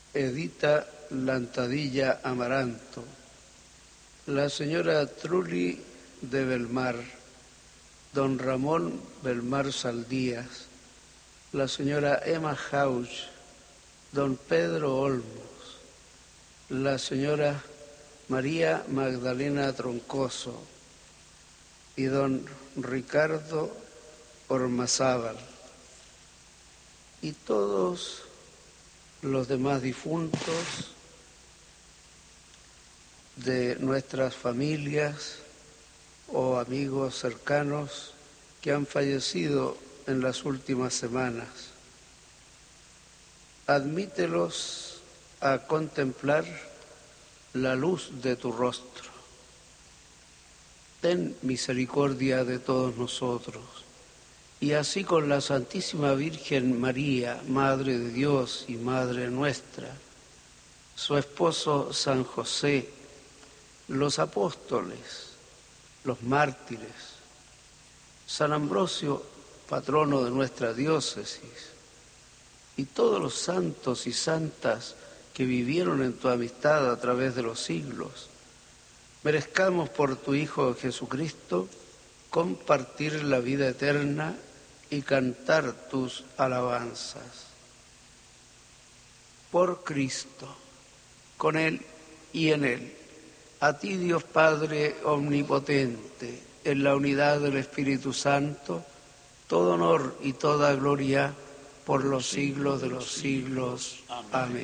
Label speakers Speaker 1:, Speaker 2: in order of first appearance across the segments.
Speaker 1: Edita Lantadilla Amaranto, la señora Trulli de Belmar, don Ramón Belmar Saldías, la señora Emma Hauch, don Pedro Olmos, la señora María Magdalena Troncoso y don Ricardo Ormazábal, y todos los demás difuntos de nuestras familias o amigos cercanos que han fallecido en las últimas semanas. Admítelos a contemplar la luz de tu rostro. Ten misericordia de todos nosotros, y así con la Santísima Virgen María, Madre de Dios y Madre nuestra, su esposo San José, los apóstoles, los mártires, San Ambrosio, patrono de nuestra diócesis, y todos los santos y santas que vivieron en tu amistad a través de los siglos, merezcamos por tu Hijo Jesucristo compartir la vida eterna y cantar tus alabanzas. Por Cristo, con Él y en Él, a ti Dios Padre omnipotente, en la unidad del Espíritu Santo, todo honor y toda gloria por los siglos de los siglos. Amén.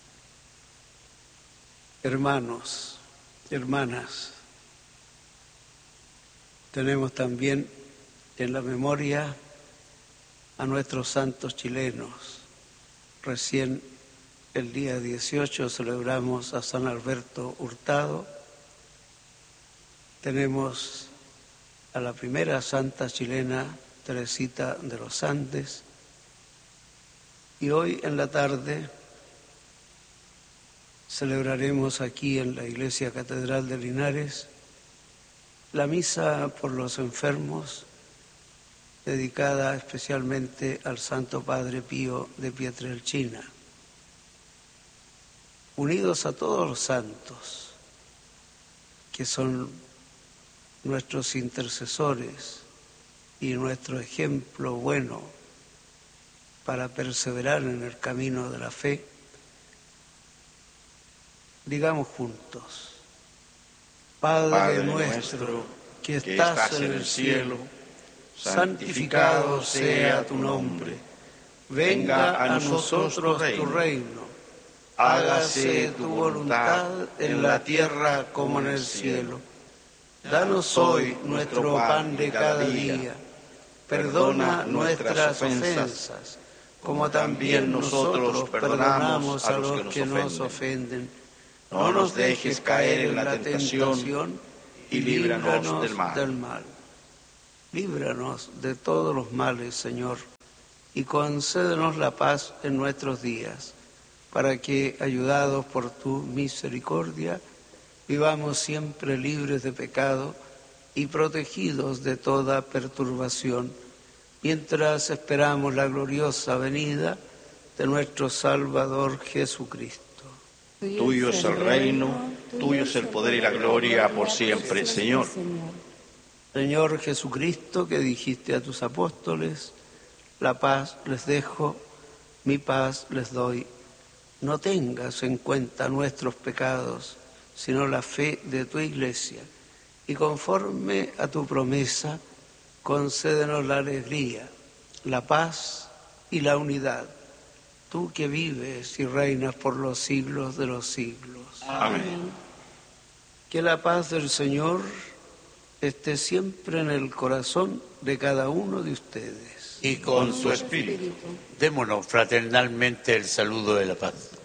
Speaker 1: Hermanos, hermanas, tenemos también en la memoria a nuestros santos chilenos. Recién el día 18 celebramos a San Alberto Hurtado. Tenemos a la primera santa chilena, Teresita de los Andes. Y hoy en la tarde celebraremos aquí en la Iglesia Catedral de Linares la misa por los enfermos, dedicada especialmente al Santo Padre Pío de Pietrelcina. Unidos a todos los santos, que son nuestros intercesores y nuestro ejemplo bueno para perseverar en el camino de la fe, digamos juntos: Padre nuestro que estás en el cielo, santificado sea tu nombre. Venga a nosotros tu reino. Hágase tu voluntad en la tierra como en el cielo. Danos hoy nuestro pan de cada día. Perdona nuestras ofensas, como también nosotros perdonamos a los que nos ofenden. No nos dejes caer en la tentación y líbranos del mal. Líbranos de todos los males, Señor, y concédenos la paz en nuestros días, para que, ayudados por tu misericordia, vivamos siempre libres de pecado y protegidos de toda perturbación, mientras esperamos la gloriosa venida de nuestro Salvador Jesucristo.
Speaker 2: Tuyo es el reino, tuyo es el poder y la gloria por siempre, Señor.
Speaker 1: Señor Jesucristo, que dijiste a tus apóstoles: la paz les dejo, mi paz les doy. No tengas en cuenta nuestros pecados, sino la fe de tu Iglesia, y conforme a tu promesa, concédenos la alegría, la paz y la unidad, tú que vives y reinas por los siglos de los siglos.
Speaker 2: Amén.
Speaker 1: Que la paz del Señor esté siempre en el corazón de cada uno de ustedes.
Speaker 3: Y con su espíritu. Démonos fraternalmente el saludo de la paz.